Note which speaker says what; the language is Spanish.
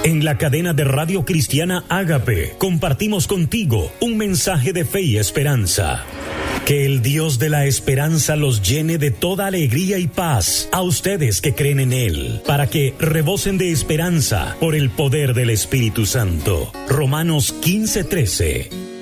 Speaker 1: En la cadena de Radio Cristiana Ágape compartimos contigo un mensaje de fe y esperanza. Que el Dios de la esperanza los llene de toda alegría y paz a ustedes que creen en Él, para que rebosen de esperanza por el poder del Espíritu Santo. Romanos 15:13.